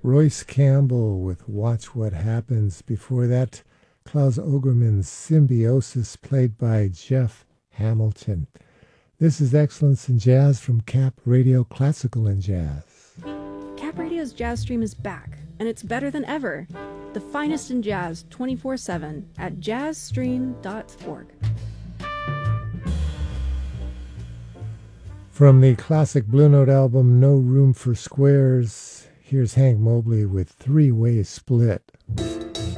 Royce Campbell with Watch What Happens. Before that, Klaus Ogerman's Symbiosis, played by Jeff Hamilton. This is Excellence in Jazz from Cap Radio Classical and Jazz. Cap Radio's Jazz Stream is back, and it's better than ever. The finest in jazz 24/7 at jazzstream.org. From the classic Blue Note album No Room for Squares, here's Hank Mobley with Three-Way Split.